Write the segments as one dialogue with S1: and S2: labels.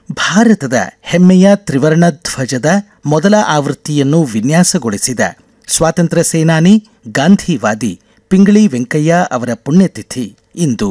S1: ಭಾರತದ ಹೆಮ್ಮೆಯ ತ್ರಿವರ್ಣ ಧ್ವಜದ ಮೊದಲ ಆವೃತ್ತಿಯನ್ನು ವಿನ್ಯಾಸಗೊಳಿಸಿದ ಸ್ವಾತಂತ್ರ್ಯ ಸೇನಾನಿ ಗಾಂಧಿವಾದಿ ಪಿಂಗಳಿ ವೆಂಕಯ್ಯ ಅವರ ಪುಣ್ಯತಿಥಿ ಇಂದು.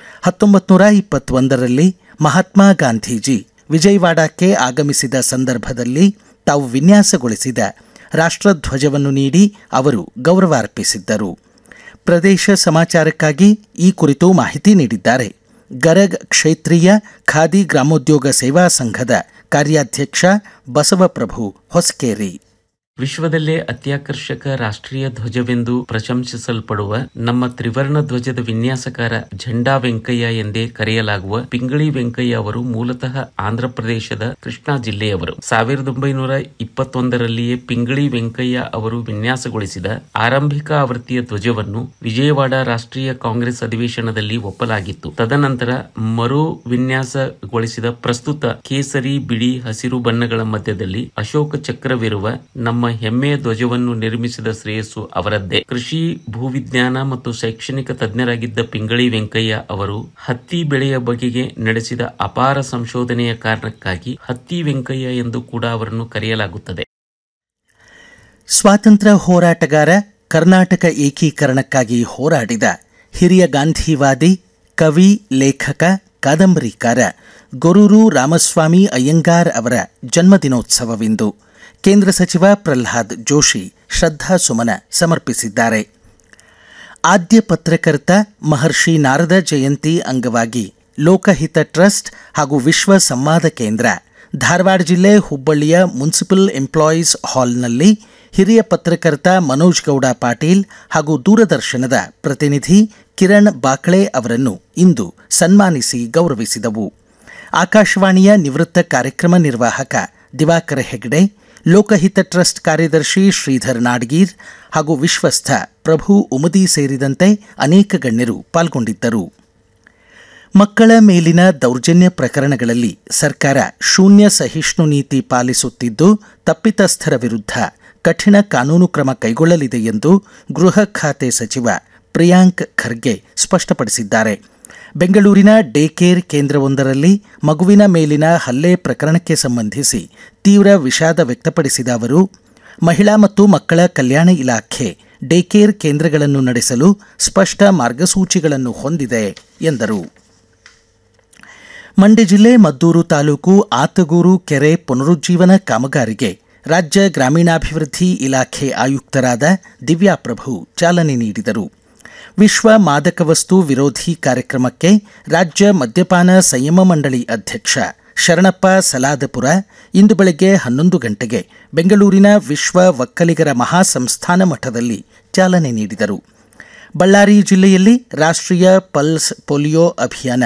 S1: 1921ರಲ್ಲಿ ಮಹಾತ್ಮ ಗಾಂಧೀಜಿ ವಿಜಯವಾಡಕ್ಕೆ ಆಗಮಿಸಿದ ಸಂದರ್ಭದಲ್ಲಿ ತಾವು ವಿನ್ಯಾಸಗೊಳಿಸಿದ ರಾಷ್ಟ್ರಧ್ವಜವನ್ನು ನೀಡಿ ಅವರು ಗೌರವಾರ್ಪಿಸಿದ್ದರು. ಪ್ರದೇಶ ಸಮಾಚಾರಕ್ಕಾಗಿ ಈ ಕುರಿತು ಮಾಹಿತಿ ನೀಡಿದ್ದಾರೆ ಗರಗ್ ಕ್ಷೇತ್ರೀಯ ಖಾದಿ ಗ್ರಾಮೋದ್ಯೋಗ ಸೇವಾ ಸಂಘದ ಕಾರ್ಯಾಧ್ಯಕ್ಷ ಬಸವಪ್ರಭು ಹೊಸಕೇರಿ.
S2: ವಿಶ್ವದಲ್ಲೇ ಅತ್ಯಾಕರ್ಷಕ ರಾಷ್ಟ್ರೀಯ ಧ್ವಜವೆಂದು ಪ್ರಶಂಸಿಸಲ್ಪಡುವ ನಮ್ಮ ತ್ರಿವರ್ಣ ಧ್ವಜದ ವಿನ್ಯಾಸಕಾರ ಝಂಡಾ ವೆಂಕಯ್ಯ ಎಂದೇ ಕರೆಯಲಾಗುವ ಪಿಂಗಳಿ ವೆಂಕಯ್ಯ ಅವರು ಮೂಲತಃ ಆಂಧ್ರಪ್ರದೇಶದ ಕೃಷ್ಣಾ ಜಿಲ್ಲೆಯವರು. 1921ರಲ್ಲಿಯೇ ಪಿಂಗಳಿ ವೆಂಕಯ್ಯ ಅವರು ವಿನ್ಯಾಸಗೊಳಿಸಿದ ಆರಂಭಿಕ ಆವೃತ್ತಿಯ ಧ್ವಜವನ್ನು ವಿಜಯವಾಡ ರಾಷ್ಟ್ರೀಯ ಕಾಂಗ್ರೆಸ್ ಅಧಿವೇಶನದಲ್ಲಿ ಒಪ್ಪಲಾಗಿತ್ತು. ತದನಂತರ ಮರು ವಿನ್ಯಾಸಗೊಳಿಸಿದ ಪ್ರಸ್ತುತ ಕೇಸರಿ, ಬಿಳಿ, ಹಸಿರು ಬಣ್ಣಗಳ ಮಧ್ಯದಲ್ಲಿ ಅಶೋಕ ಚಕ್ರವಿರುವ ನಮ್ಮ ಹೆಮ್ಮೆಯ ಧ್ವಜವನ್ನು ನಿರ್ಮಿಸಿದ ಶ್ರೇಯಸ್ಸು ಅವರದ್ದೇ. ಕೃಷಿ, ಭೂವಿಜ್ಞಾನ ಮತ್ತು ಶೈಕ್ಷಣಿಕ ತಜ್ಞರಾಗಿದ್ದ ಪಿಂಗಳಿ ವೆಂಕಯ್ಯ ಅವರು ಹತ್ತಿ ಬೆಳೆಯ ಬಗೆಗೆ ನಡೆಸಿದ ಅಪಾರ ಸಂಶೋಧನೆಯ ಕಾರಣಕ್ಕಾಗಿ ಹತ್ತಿ ವೆಂಕಯ್ಯ ಎಂದು ಕೂಡ ಅವರನ್ನು ಕರೆಯಲಾಗುತ್ತದೆ.
S1: ಸ್ವಾತಂತ್ರ್ಯ ಹೋರಾಟಗಾರ, ಕರ್ನಾಟಕ ಏಕೀಕರಣಕ್ಕಾಗಿ ಹೋರಾಡಿದ ಹಿರಿಯ ಗಾಂಧಿವಾದಿ, ಕವಿ, ಲೇಖಕ, ಕಾದಂಬರಿಕಾರ ಗೊರೂರು ರಾಮಸ್ವಾಮಿ ಅಯ್ಯಂಗಾರ್ ಅವರ ಜನ್ಮದಿನೋತ್ಸವವಿಂದು. ಕೇಂದ್ರ ಸಚಿವ ಪ್ರಹ್ಲಾದ್ ಜೋಶಿ ಶ್ರದ್ಧಾಸುಮನ ಸಮರ್ಪಿಸಿದ್ದಾರೆ. ಆದ್ಯ ಪತ್ರಕರ್ತ ಮಹರ್ಷಿ ನಾರದ ಜಯಂತಿ ಅಂಗವಾಗಿ ಲೋಕಹಿತ ಟ್ರಸ್ಟ್ ಹಾಗೂ ವಿಶ್ವ ಸಂವಾದ ಕೇಂದ್ರ ಧಾರವಾಡ ಜಿಲ್ಲೆ ಹುಬ್ಬಳ್ಳಿಯ ಮುನ್ಸಿಪಲ್ ಎಂಪ್ಲಾಯೀಸ್ ಹಾಲ್ನಲ್ಲಿ ಹಿರಿಯ ಪತ್ರಕರ್ತ ಮನೋಜ್ ಗೌಡ ಪಾಟೀಲ್ ಹಾಗೂ ದೂರದರ್ಶನದ ಪ್ರತಿನಿಧಿ ಕಿರಣ್ ಬಾಕ್ಳೆ ಅವರನ್ನು ಇಂದು ಸನ್ಮಾನಿಸಿ ಗೌರವಿಸಿದವು. ಆಕಾಶವಾಣಿಯ ನಿವೃತ್ತ ಕಾರ್ಯಕ್ರಮ ನಿರ್ವಾಹಕ ದಿವಾಕರ ಹೆಗ್ಡೆ, ಲೋಕಹಿತ ಟ್ರಸ್ಟ್ ಕಾರ್ಯದರ್ಶಿ ಶ್ರೀಧರ್ ನಾಡ್ಗೀರ್ ಹಾಗೂ ವಿಶ್ವಸ್ಥ ಪ್ರಭು ಉಮದಿ ಸೇರಿದಂತೆ ಅನೇಕ ಗಣ್ಯರು ಪಾಲ್ಗೊಂಡಿದ್ದರು. ಮಕ್ಕಳ ಮೇಲಿನ ದೌರ್ಜನ್ಯ ಪ್ರಕರಣಗಳಲ್ಲಿ ಸರ್ಕಾರ ಶೂನ್ಯ ಸಹಿಷ್ಣು ನೀತಿ ಪಾಲಿಸುತ್ತಿದ್ದು ತಪ್ಪಿತಸ್ಥರ ವಿರುದ್ಧ ಕಠಿಣ ಕಾನೂನು ಕ್ರಮ ಕೈಗೊಳ್ಳಲಿದೆ ಎಂದು ಗೃಹ ಖಾತೆ ಸಚಿವ ಪ್ರಿಯಾಂಕ್ ಖರ್ಗೆ ಸ್ಪಷ್ಟಪಡಿಸಿದ್ದಾರೆ. ಬೆಂಗಳೂರಿನ ಡೇ ಕೇರ್ ಕೇಂದ್ರವೊಂದರಲ್ಲಿ ಮಗುವಿನ ಮೇಲಿನ ಹಲ್ಲೆ ಪ್ರಕರಣಕ್ಕೆ ಸಂಬಂಧಿಸಿ ತೀವ್ರ ವಿಷಾದ ವ್ಯಕ್ತಪಡಿಸಿದ ಅವರು, ಮಹಿಳಾ ಮತ್ತು ಮಕ್ಕಳ ಕಲ್ಯಾಣ ಇಲಾಖೆ ಡೇ ಕೇರ್ ಕೇಂದ್ರಗಳನ್ನು ನಡೆಸಲು ಸ್ಪಷ್ಟ ಮಾರ್ಗಸೂಚಿಗಳನ್ನು ಹೊಂದಿದೆ ಎಂದರು. ಮಂಡ್ಯ ಜಿಲ್ಲೆ ಮದ್ದೂರು ತಾಲೂಕು ಆತಗೂರು ಕೆರೆ ಪುನರುಜ್ಜೀವನ ಕಾಮಗಾರಿಗೆ ರಾಜ್ಯ ಗ್ರಾಮೀಣಾಭಿವೃದ್ಧಿ ಇಲಾಖೆ ಆಯುಕ್ತರಾದ ದಿವ್ಯಾ ಪ್ರಭು ಚಾಲನೆ ನೀಡಿದರು. ವಿಶ್ವ ಮಾದಕ ವಸ್ತು ವಿರೋಧಿ ಕಾರ್ಯಕ್ರಮಕ್ಕೆ ರಾಜ್ಯ ಮದ್ಯಪಾನ ಸಂಯಮ ಮಂಡಳಿ ಅಧ್ಯಕ್ಷ ಶರಣಪ್ಪ ಸಲಾದಪುರ ಇಂದು ಬೆಳಗ್ಗೆ 11 ಗಂಟೆಗೆ ಬೆಂಗಳೂರಿನ ವಿಶ್ವ ಒಕ್ಕಲಿಗರ ಮಹಾಸಂಸ್ಥಾನ ಮಠದಲ್ಲಿ ಚಾಲನೆ ನೀಡಿದರು. ಬಳ್ಳಾರಿ ಜಿಲ್ಲೆಯಲ್ಲಿ ರಾಷ್ಟ್ರೀಯ ಪಲ್ಸ್ ಪೋಲಿಯೋ ಅಭಿಯಾನ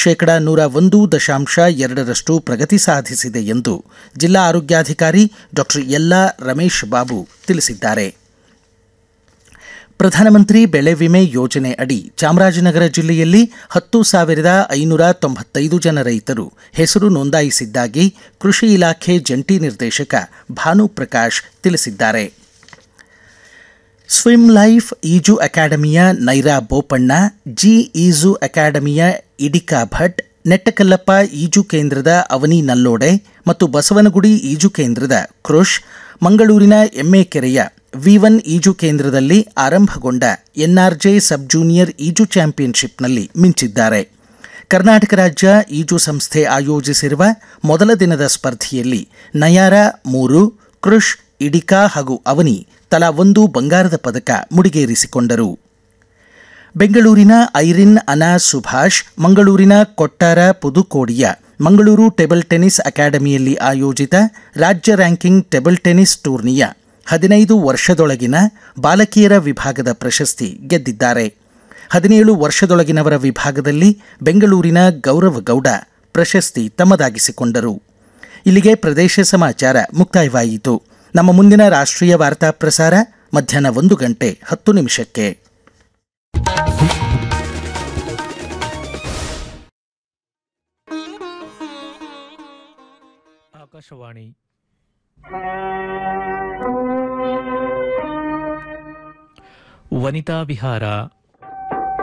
S1: 101.2% ಪ್ರಗತಿ ಸಾಧಿಸಿದೆ ಎಂದು ಜಿಲ್ಲಾ ಆರೋಗ್ಯಾಧಿಕಾರಿ ಡಾಕ್ಟರ್ ಯಲ್ಲಾ ರಮೇಶ್ ಬಾಬು ತಿಳಿಸಿದ್ದಾರೆ. ಪ್ರಧಾನಮಂತ್ರಿ ಬೆಳೆ ವಿಮೆ ಯೋಜನೆ ಅಡಿ ಚಾಮರಾಜನಗರ ಜಿಲ್ಲೆಯಲ್ಲಿ 10,595 ಜನ ರೈತರು ಹೆಸರು ನೋಂದಾಯಿಸಿದ್ದಾಗಿ ಕೃಷಿ ಇಲಾಖೆ ಜಂಟಿ ನಿರ್ದೇಶಕ ಭಾನುಪ್ರಕಾಶ್ ತಿಳಿಸಿದ್ದಾರೆ. ಸ್ವಿಮ್ ಲೈಫ್ ಈಜು ಅಕಾಡೆಮಿಯ ನೈರಾ ಬೋಪಣ್ಣ, ಜಿ ಈಜು ಅಕಾಡೆಮಿಯ ಇಡಿಕಾ ಭಟ್, ನೆಟ್ಟಕಲ್ಲಪ್ಪ ಈಜು ಕೇಂದ್ರದ ಅವನಿ ನಲ್ಲೋಡೆ ಮತ್ತು ಬಸವನಗುಡಿ ಈಜು ಕೇಂದ್ರದ ಕೃಷ್, ಮಂಗಳೂರಿನ ಎಮ್ಮೆಕೆರೆಯ V1 ಈಜು ಕೇಂದ್ರದಲ್ಲಿ ಆರಂಭಗೊಂಡ ಎನ್ಆರ್ಜೆ ಸಬ್ ಜೂನಿಯರ್ ಈಜು ಚಾಂಪಿಯನ್ಶಿಪ್ನಲ್ಲಿ ಮಿಂಚಿದ್ದಾರೆ. ಕರ್ನಾಟಕ ರಾಜ್ಯ ಈಜು ಸಂಸ್ಥೆ ಆಯೋಜಿಸಿರುವ ಮೊದಲ ದಿನದ ಸ್ಪರ್ಧೆಯಲ್ಲಿ ನಯಾರ 3, ಕೃಷ್, ಇಡಿಕಾ ಹಾಗೂ ಅವನಿ ತಲಾ 1 ಬಂಗಾರದ ಪದಕ ಮುಡಿಗೇರಿಸಿಕೊಂಡರು. ಬೆಂಗಳೂರಿನ ಐರಿನ್ ಅನಾ ಸುಭಾಷ್, ಮಂಗಳೂರಿನ ಕೊಟ್ಟಾರ ಪುದುಕೋಡಿಯ ಮಂಗಳೂರು ಟೇಬಲ್ ಟೆನಿಸ್ ಅಕಾಡೆಮಿಯಲ್ಲಿ ಆಯೋಜಿತ ರಾಜ್ಯ ರ್ಯಾಂಕಿಂಗ್ ಟೇಬಲ್ ಟೆನಿಸ್ ಟೂರ್ನಿಯ 15 ವರ್ಷದೊಳಗಿನ ಬಾಲಕಿಯರ ವಿಭಾಗದ ಪ್ರಶಸ್ತಿ ಗೆದ್ದಿದ್ದಾರೆ. 17 ವರ್ಷದೊಳಗಿನವರ ವಿಭಾಗದಲ್ಲಿ ಬೆಂಗಳೂರಿನ ಗೌರವ್ ಗೌಡ ಪ್ರಶಸ್ತಿ ತಮ್ಮದಾಗಿಸಿಕೊಂಡರು. ಇಲ್ಲಿಗೆ ಪ್ರದೇಶ ಸಮಾಚಾರ ಮುಕ್ತಾಯವಾಯಿತು. ನಮ್ಮ ಮುಂದಿನ ರಾಷ್ಟ್ರೀಯ ವಾರ್ತಾ ಪ್ರಸಾರ ಮಧ್ಯಾಹ್ನ 1:10
S3: ಆಕಾಶವಾಣಿ ವನಿತಾ ವಿಹಾರ